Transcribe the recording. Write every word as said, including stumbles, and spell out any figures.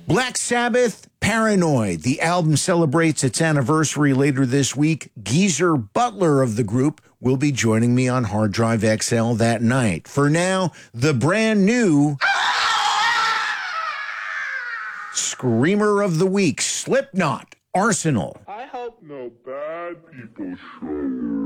Black Sabbath, Paranoid. The album celebrates its anniversary later this week. Geezer Butler of the group will be joining me on Hard Drive X L that night. For now, the brand new Screamer of the Week, Slipknot, Arsenal. I hope no bad people show